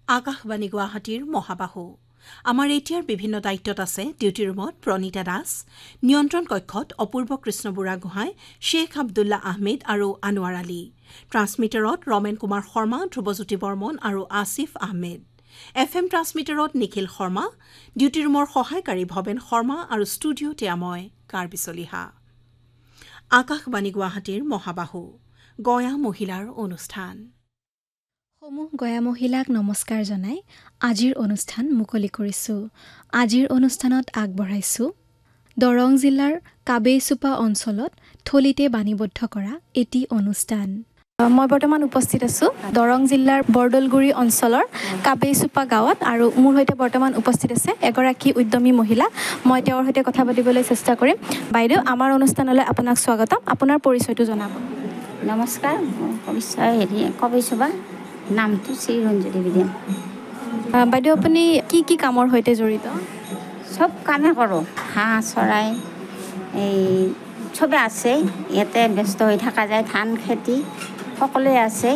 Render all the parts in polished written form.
আকাশবাণী গুৱাহাটীৰ মহাবাহু আমাৰ এতিয়াৰ বিভিন্ন দায়িত্বত আছে ডিউটি ৰুমত প্ৰণীতা দাস, নিয়ন্ত্ৰণ কক্ষত অপূৰ্ব কৃষ্ণ বুঢ়াগোহাঁই, শ্বেখ আব্দুল্লা আহমেদ আৰু আনোৱাৰ আলী, ট্ৰান্সমিটাৰত ৰমেন কুমাৰ শৰ্মা, ধ্ৰুৱজ্যোতি বৰ্মন আৰু আসিফ আহমেদ, FM ট্ৰান্সমিটাৰত নিখিল শৰ্মা, ডিউটি ৰুমৰ সহায়কাৰী ভৱেন শৰ্মা আৰু ষ্টুডিঅ'তে মই কাৰ্বি চলিহা। আকাশবাণী গুৱাহাটীৰ মহাবাহু গয়া মহিলাৰ অনুষ্ঠান। সমূহ গয়া মহিলাক নমস্কাৰ জনাই আজিৰ অনুষ্ঠান মুকলি কৰিছোঁ। আজিৰ অনুষ্ঠানত আগবঢ়াইছোঁ দৰং জিলাৰ কাবেইচুপা অঞ্চলত থলিতে বাণীবদ্ধ কৰা এটি অনুষ্ঠান। মই বৰ্তমান উপস্থিত আছোঁ দৰং জিলাৰ বৰদলগুৰি অঞ্চলৰ কাবেইচুপা গাঁৱত আৰু মোৰ সৈতে বৰ্তমান উপস্থিত আছে এগৰাকী উদ্যমী মহিলা। মই তেওঁৰ সৈতে কথা পাতিবলৈ চেষ্টা কৰিম। বাইদেউ, আমাৰ অনুষ্ঠানলৈ আপোনাক স্বাগতম। আপোনাৰ পৰিচয়টো জনাব। নমস্কাৰ, কাবেইচুপা, নামটো শ্ৰী ৰঞ্জুৰী বিদ্যা। বাইদেউ, আপুনি কি কি কামৰ সৈতে জড়িত? চব কামে কৰোঁ, হাঁহ চৰাই এই চবে আছে, ইয়াতে ব্যস্ত হৈ থকা যায়। ধান খেতি সকলোৱে আছে।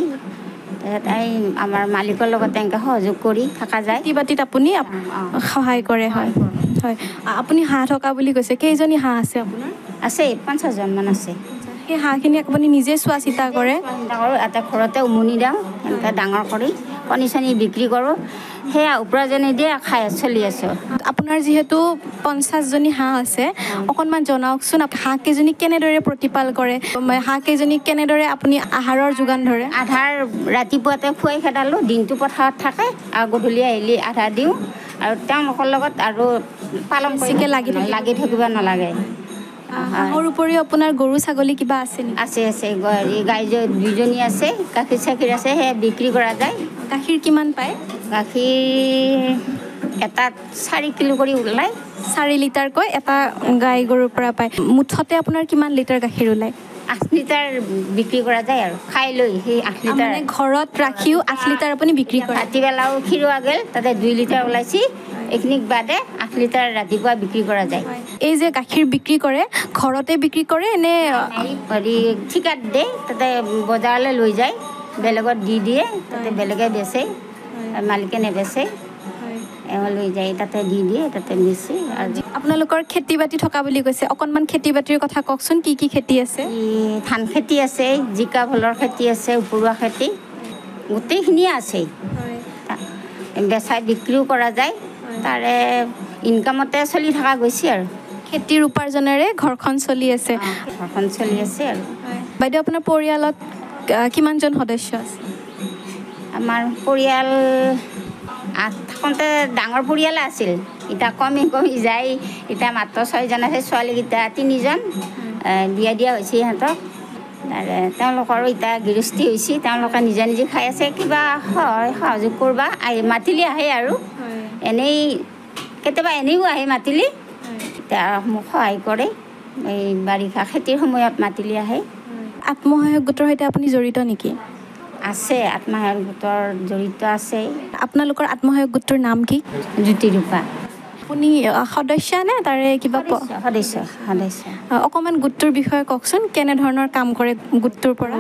এই আমাৰ মালিকৰ লগত এনেকৈ সহযোগ কৰি থকা যায়। খেতি বাতিত আপুনি সহায় কৰে? হয় হয়। আপুনি হাঁহ থকা বুলি কৈছে, কেইজনী হাঁহ আছে আপোনাৰ? আছে 50জন মান আছে। সেই হাঁহখিনি আপুনি নিজে চোৱা চিতা কৰে? কৰোঁ, এটা ঘৰতে উমনি দিওঁ, এনেকৈ ডাঙৰ কৰি কণী চণী বিক্ৰী কৰোঁ। সেয়া উপাৰ্জনে দিয়ে খাই চলি আছোঁ। আপোনাৰ যিহেতু 50জনী হাঁহ আছে, অকণমান জনাওকচোন হাঁহকেইজনীক কেনেদৰে প্ৰতিপাল কৰে? হাঁহকেইজনীক কেনেদৰে আপুনি আহাৰৰ যোগান ধৰে? আধাৰ ৰাতিপুৱাতে খুৱাই খেদালোঁ, দিনটো পথাৰত থাকে আৰু গধূলি আহিলে আধা দিওঁ। আৰু তেওঁলোকৰ লগত আৰু পালন কৰি লাগি থাকিব নালাগে। হাঁহৰ উপৰিও আপোনাৰ গৰু ছাগলী কিবা আছে নেকি? আছে আছে, গাই 2জনী আছে, গাখীৰ চাখীৰ আছে, সেয়া বিক্ৰী কৰা যায়। গাখীৰ কিমান পায়? গাখীৰ এটাত 4 কিলো কৰি ওলায়। 4 লিটাৰকৈ এটা গাই গৰুৰ পৰা পায়। মুঠতে আপোনাৰ কিমান লিটাৰ গাখীৰ ওলায়? 8 লিটাৰ বিক্ৰী কৰা যায় আৰু খাই লৈ সেই 8 লিটাৰ। মানে ঘৰত ৰাখিও 8 লিটাৰ আপুনি বিক্ৰী কৰে? ৰাতিবেলাও খিৰোৱা গ'ল, তাতে 2 লিটাৰ ওলাইছে। এইখিনিক বাদে 8 লিটাৰ ৰাতিপুৱা বিক্ৰী কৰা যায়। এই যে গাখীৰ বিক্ৰী কৰে, ঘৰতে বিক্ৰী কৰে নে হেৰি ঠিকাত দিয়ে? তাতে বজাৰলৈ লৈ যায়, বেলেগত দি দিয়ে, তাতে বেলেগে বেচে, মালিকে নেবেচে, লৈ যায়, তাতে দি দিয়ে, তাতে বেচে। আৰু আপোনালোকৰ খেতি বাতি থকা বুলি কৈছে, অকণমান খেতি বাতিৰ কথা কওকচোন। কি কি খেতি আছে? ধান খেতি আছে, জিকা ভোলৰ খেতি আছে, উপৰুৱা খেতি গোটেইখিনিয়ে আছে। বেচাই বিক্ৰীও কৰা যায়। তাৰে ইনকামতে চলি থকা গৈছে আৰু। খেতিৰ উপাৰ্জনেৰে ঘৰখন চলি আছে? ঘৰখন চলি আছে আৰু। বাইদেউ, আপোনাৰ পৰিয়ালত কিমানজন সদস্য আছে? আমাৰ পৰিয়াল থাকোঁতে ডাঙৰ পৰিয়ালে আছিল, এতিয়া কমি কমি যায়। এতিয়া মাত্ৰ 6জন আছে, ছোৱালীকেইটা 3জন, বিয়া দিয়া হৈছে সিহঁতক। তেওঁলোকৰো এতিয়া গৃহস্থী হৈছে, তেওঁলোকে নিজে নিজে খাই আছে। কিবা সহযোগ কৰবা মাতিলে আহে আৰু এনেই কেতিয়াবা এনেও আহে মাতিলে, এতিয়া মোক সহায় কৰে। এই বাৰিষা খেতিৰ সময়ত মাতিলে আহে। আত্মসহায়ক গোটৰ সৈতে আপুনি জড়িত নেকি? আছে, আত্মসহায়ক গোটৰ জড়িত আছে। আপোনালোকৰ আত্মসহায়ক গোটটোৰ নাম কি? জ্যোতিৰূপা। আপুনি সদস্য নে তাৰে কিবা? সদস্য। অকণমান গোটটোৰ বিষয়ে কওকচোন, কেনেধৰণৰ কাম কৰে গোটটোৰ পৰা?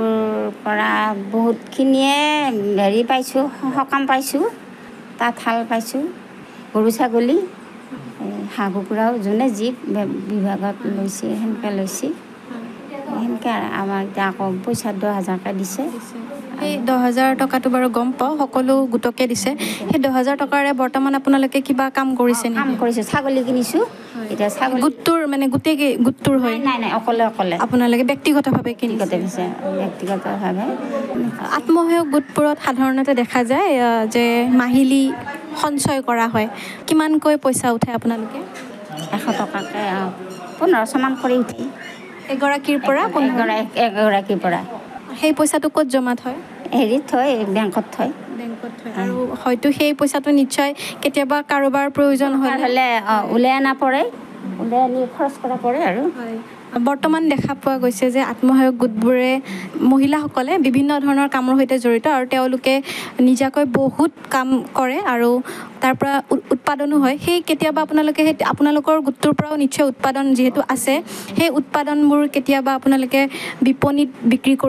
বহুতখিনিয়ে হেৰি পাইছোঁ, সকাম পাইছোঁ, তাঁতশাল পাইছোঁ, গৰু ছাগলী, হাঁহ কুকুৰাও যোনে যি বিভাগত লৈছে সেনেকৈ লৈছে। সেনেকৈ আমাক এতিয়া আকৌ পইচা 10,000কৈ দিছে। সেই 10,000 টকাটো বাৰু গম পাওঁ, সকলো গোটকে দিছে। সেই 10,000 টকাৰে বৰ্তমান আপোনালোকে কিবা কাম কৰিছে নেকি? কাম কৰিছোঁ, ছাগলী কিনিছোঁ। এতিয়া ছাগলী গোটটোৰ মানে গোটেই গোটটোৰ হয়? নাই, অকলে আপোনালোকে ব্যক্তিগতভাৱে কিনিছে? ব্যক্তিগতভাৱে। আত্মসহায়ক গোটবোৰত সাধাৰণতে দেখা যায় যে মাহিলী সঞ্চয় কৰা হয়। কিমানকৈ পইচা উঠে আপোনালোকে? 100 টকাকৈ 1500 মান কৰি উঠে। এগৰাকীৰ পৰা? এগৰাকীৰ পৰা। সেই পইচাটো ক'ত জমা থয়? হেৰিত থয়, বেংকত থয়। আৰু হয়তো সেই পইচাটো নিশ্চয় কেতিয়াবা কাৰোবাৰ প্ৰয়োজন হ'লে ওলাই অনা পৰে, ওলাই আনি খৰচ কৰা পৰে আৰু। বৰ্তমান দেখা পোৱা গৈছে যে আত্মসহায়ক গোটবোৰে মহিলাসকলে বিভিন্ন ধৰণৰ কামৰ সৈতে জড়িত আৰু তেওঁলোকে নিজাকৈ বহুত কাম কৰে আৰু তাৰ পৰা উৎপাদনো হয়। সেই কেতিয়াবা আপোনালোকে সেই আপোনালোকৰ গোটটোৰ পৰাও নিশ্চয় উৎপাদন যিহেতু আছে, সেই উৎপাদনবোৰ কেতিয়াবা আপোনালোকে বিপণীত বিক্ৰী কৰি